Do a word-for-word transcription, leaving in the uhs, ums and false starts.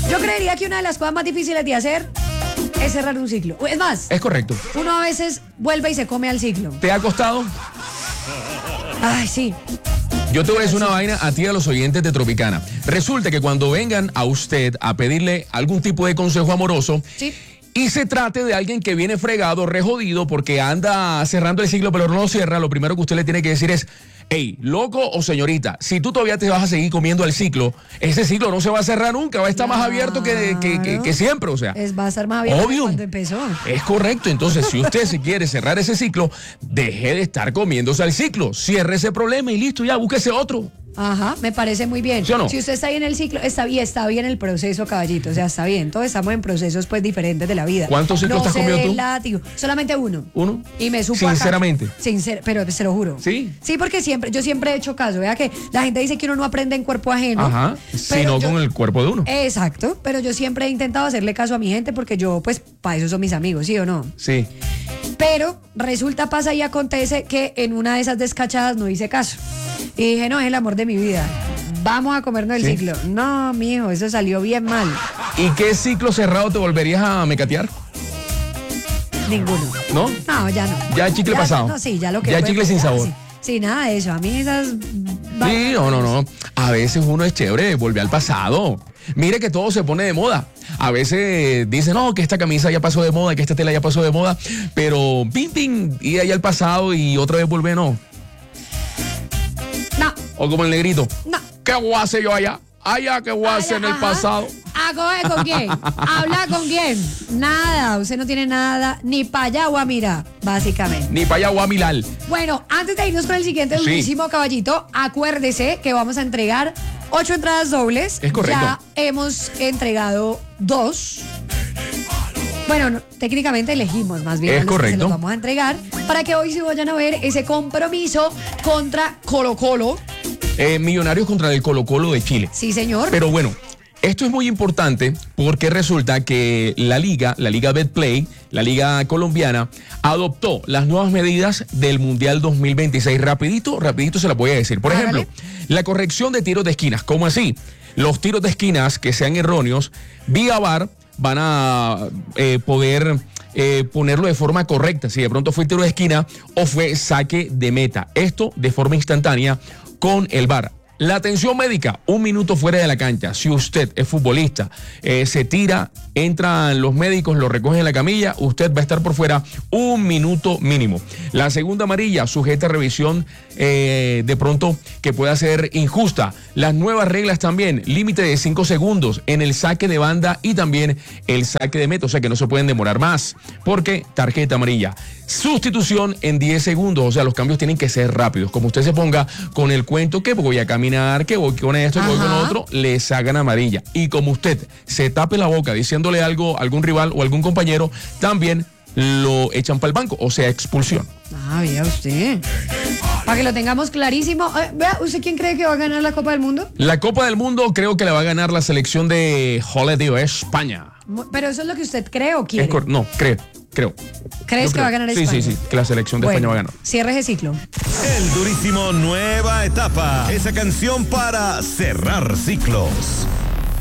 Yo creería que una de las cosas más difíciles de hacer es cerrar un ciclo. Es más, Es correcto. uno a veces vuelve y se come al ciclo. ¿Te ha costado? Ay, sí. Yo te voy a decir una vaina a ti y a los oyentes de Tropicana. Resulta que cuando vengan a usted a pedirle algún tipo de consejo amoroso, Sí. y se trate de alguien que viene fregado, rejodido, porque anda cerrando el ciclo, pero no lo cierra, lo primero que usted le tiene que decir es: hey, loco o señorita, si tú todavía te vas a seguir comiendo el ciclo, ese ciclo no se va a cerrar nunca, va a estar más abierto que, que, que, que siempre, o sea. Es, va a estar más abierto Obvio. que cuando empezó. Es correcto, entonces si usted se quiere cerrar ese ciclo, deje de estar comiéndose el ciclo, cierre ese problema y listo, ya, búsquese otro. Ajá, me parece muy bien. ¿Sí o no? Si usted está ahí en el ciclo, está bien, está bien el proceso, caballito. O sea, está bien. Todos estamos en procesos pues diferentes de la vida. ¿Cuántos ciclos no te has se comido dé tú? látigo. Solamente uno. ¿Uno? Y me supo acá. Sinceramente. Sincer, pero se lo juro. ¿Sí? Sí, porque siempre, yo siempre he hecho caso. Vea que la gente dice que uno no aprende en cuerpo ajeno. Ajá, pero sino yo- con el cuerpo de uno. Exacto, pero yo siempre he intentado hacerle caso a mi gente porque yo, pues, para eso son mis amigos, ¿sí o no? Sí. Pero resulta, pasa y acontece que en una de esas descachadas no hice caso. Y dije, no, es el amor de mi vida. Vamos a comernos el ¿Sí? ciclo. No, mijo, eso salió bien mal. ¿Y qué ciclo cerrado te volverías a mecatear? Ninguno. ¿No? No, ya no. Ya chicle pasado. No, sí, ya lo que Ya fue, chicle pues, sin ya, sabor. Sí, sí, nada de eso. A mí esas... Sí, no, no, no. A veces uno es chévere, volver al pasado. Mire que todo se pone de moda. A veces dicen, no, que esta camisa ya pasó de moda, que esta tela ya pasó de moda, pero pim, pim, ir ahí al pasado y otra vez volver, no. No, O como el negrito. no. ¿Qué voy a hacer yo allá? Allá, ¿qué voy a hacer en el Ajá. pasado? ¿A coger con quién? ¿Hablar con quién? Nada, usted no tiene nada, ni para allá o a mirar, básicamente. Ni para allá o a Milal. Bueno, antes de irnos con el siguiente Sí. dulcísimo caballito, acuérdese que vamos a entregar ocho entradas dobles. Es correcto. Ya hemos entregado dos. Bueno, no, técnicamente elegimos más bien Es a los que se correcto. los vamos a entregar para que hoy se vayan a ver ese compromiso contra Colo Colo. Eh, Millonarios contra el Colo Colo de Chile. Sí, señor. Pero bueno, esto es muy importante porque resulta que la liga, la liga Betplay, la liga colombiana, adoptó las nuevas medidas del Mundial dos mil veintiséis. Rapidito, rapidito se las voy a decir. Por Hágale. ejemplo, la corrección de tiros de esquinas. ¿Cómo así? Los tiros de esquinas que sean erróneos, vía V A R, van a eh, poder eh, ponerlo de forma correcta. Si de pronto fue tiro de esquina o fue saque de meta. Esto de forma instantánea con el V A R. La atención médica, un minuto fuera de la cancha. Si usted es futbolista, eh, se tira, entran los médicos, lo recogen en la camilla, usted va a estar por fuera un minuto mínimo. La segunda amarilla, sujeta a revisión eh, de pronto que pueda ser injusta. Las nuevas reglas también, límite de cinco segundos en el saque de banda y también el saque de meta, o sea que no se pueden demorar más, porque tarjeta amarilla. Sustitución en diez segundos, o sea, los cambios tienen que ser rápidos. Como usted se ponga con el cuento que voy a caminar, que voy con esto, que voy con Ajá. otro, le sacan amarilla. Y como usted se tape la boca diciéndole algo a algún rival o algún compañero, también lo echan para el banco, o sea, expulsión. Ah, vea usted. Para que lo tengamos clarísimo. Eh, vea, ¿usted quién cree que va a ganar la Copa del Mundo? La Copa del Mundo creo que la va a ganar la selección de Holiday, España. Mu- Pero eso es lo que usted cree o quiere. Es cor- no, creo, creo. ¿Crees Yo que va a creo. ganar Sí, España? sí, sí, que la selección de Bueno, España va a ganar. cierre ese ciclo. El Durísimo Nueva Etapa. Esa canción para cerrar ciclos.